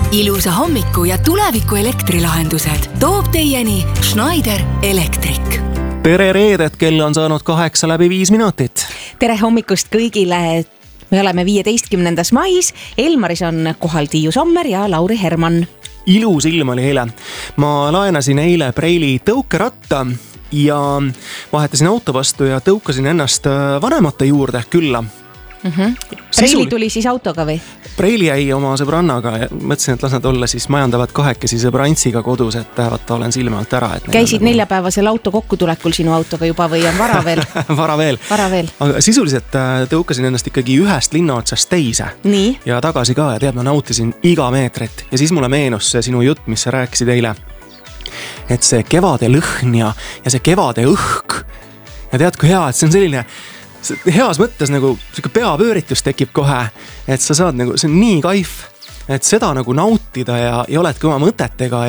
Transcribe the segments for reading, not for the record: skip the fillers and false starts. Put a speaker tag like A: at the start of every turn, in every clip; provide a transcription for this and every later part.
A: Ilusa hommiku ja tuleviku elektrilahendused toob teieni Schneider Electric.
B: Tere reedet, kell on saanud 8:05.
C: Tere hommikust kõigile. Me oleme 15. mais. Elmaris on kohal Tiiu Sommer ja Lauri Herman.
B: Ilus ilm oli eile. Ma laenasin eile Preili tõukeratta ja vahetasin auto vastu ja tõukasin ennast vanemate juurde külla.
C: Preili tuli siis autoga või?
B: Preili jäi oma sõbrannaga ja mõtlesin, et las nad olla siis majandavad kahekesi sõbrantsiga kodus, et vaata olen silma alt ära.
C: Käisid neljapäevasel auto kokkutulekul sinu autoga juba või on vara veel?
B: Vara veel. Aga sisuliselt tõukasin ennast ikkagi ühest linnaotsast teise.
C: Nii?
B: Ja tagasi ka ja ma nautisin iga meetrit. Ja siis mulle meenus see sinu jutt, mis sa rääkisid eile. Et see kevade lõhn ja see kevade õhk. Ja tead, kui hea, et see on selline heas mõttes nagu peapööritus tekib kohe, et sa saad nagu, see on nii kaif, et seda nagu nautida ja oledki oma mõtetega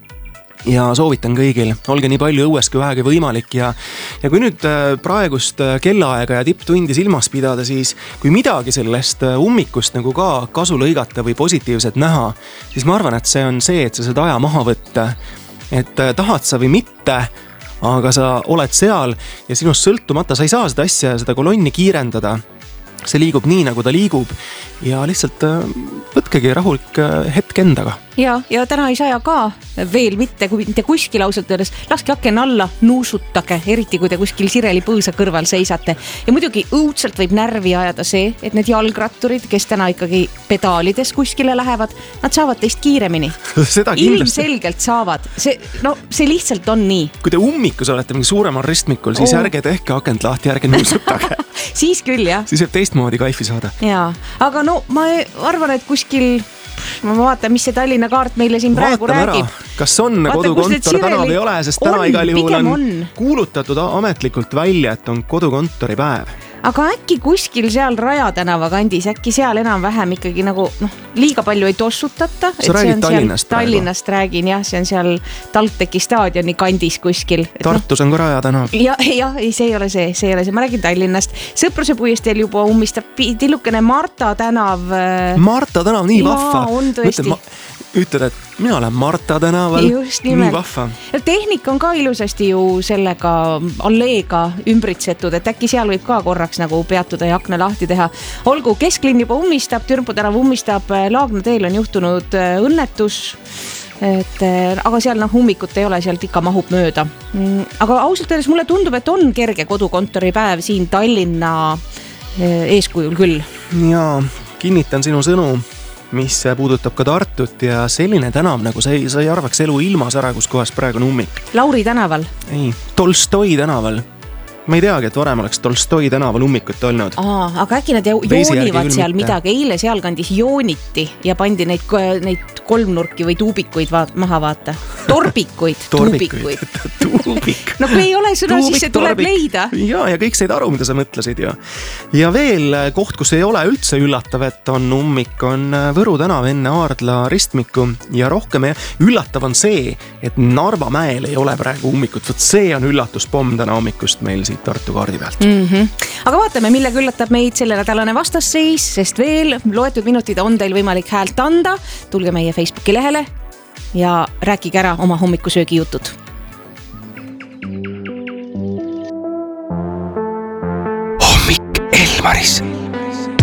B: ja soovitan kõigil, olge nii palju õues kui vähegi võimalik ja kui nüüd praegust kellaaega ja tipptundi silmas pidada, siis kui midagi sellest ummikust nagu ka kasu lõigata või positiivset näha, siis ma arvan, et see on see, et sa saad aja maha võtta, et tahad sa või mitte, aga sa oled seal ja sinust sõltumata, sa ei saa seda asja, seda kolonni kiirendada. See liigub nii, nagu ta liigub ja lihtsalt võtkegi rahulik hetk endaga. Ja
C: täna ei saja ka veel mitte kuskil ausalt öeldes. Laske aken alla, nuusutage, eriti kui te kuskil Sireli põõsa kõrval seisate. Ja muidugi õudselt võib närvi ajada see, et need jalgratturid, kes täna ikkagi pedaalides kuskile lähevad, nad saavad teist kiiremini. Ilmselgelt saavad. See lihtsalt on nii.
B: Kui te ummikus olete mingi suuremal ristmikul, siis ärge tehke akent lahti, ärge nuusutage.
C: Siis küll, jah.
B: Siis võib teistmoodi kaifi saada.
C: Jaa, aga ma arvan, et kuskil ma vaatan, mis see Tallinna kaart meile siin praegu räägib.
B: Kas on kodukontor, täna ei ole, sest täna igal juhul on kuulutatud ametlikult välja, et on kodukontori päev.
C: Aga äkki kuskil seal Raja tänava kandis, äkki seal enam vähem ikkagi nagu liiga palju ei tossutata.
B: Sa räägid Tallinnast praegu?
C: Tallinnast räägin, jah, see on seal TalTechi staadioni kandis kuskil.
B: Tartus on ka Raja tänav.
C: Jah, see ei ole see. Ma räägin Tallinnast. Sõpruse puiesteel juba ummistab tillukene Marta tänav.
B: Marta tänav, nii vahva.
C: Jaa, on tõesti.
B: Ütled, et mina olen Marta tänaval.
C: Just nimelt.
B: Nii vahva.
C: Tehnik on ka ilusasti ju sellega alleega ümbritsetud, et äkki seal võib ka korraks nagu peatuda ja akna lahti teha. Olgu, kesklinn juba ummistab, Türmpu tänav ummistab, Laagna teel on juhtunud õnnetus, aga seal ummikut ei ole, sealt ikka mahub mööda. Aga ausalt öeldes mulle tundub, et on kerge kodukontori päev siin Tallinna eeskujul küll.
B: Jaa, kinnitan sinu sõnu, mis puudutab ka Tartut ja selline tänav, nagu sa ei arvaks elu ilmas ära, kus kohas praegu on ummik.
C: Lauri tänaval?
B: Ei, Tolstoi tänaval. Ma ei teagi, et varem oleks Tolstoi tänaval ummikut olnud.
C: Aga äkki nad joonivad seal midagi. Eile seal kandis jooniti ja pandi neid kolmnurki või tuubikuid maha vaata. Tuubikuid. No kui ei ole sõna, siis see tuleb leida.
B: Ja kõik said aru, mida sa mõtlesid ju. Ja veel koht, kus ei ole üldse üllatav, et on ummik, on Võru tänav enne Aardla ristmiku ja rohkem üllatav on see, et Narva mäel ei ole praegu ummikut. Võt see on üllatuspomm täna hommikust meil siit Tartu kaardi pealt.
C: Aga vaatame, millega üllatab meid selle nädalane vastasseis, sest veel loetud minutid on teil võimalik häält anda. Tulge meie Facebooki lehele ja rääkige ära oma hommikusöögi jutud.
A: Hommik Elmaris.